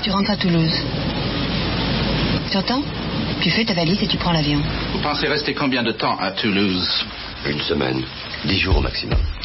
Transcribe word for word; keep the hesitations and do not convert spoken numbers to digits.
tu rentres à Toulouse. Tu entends? Tu fais ta valise et tu prends l'avion. Vous pensez rester combien de temps à Toulouse? Une semaine. Dix jours au maximum.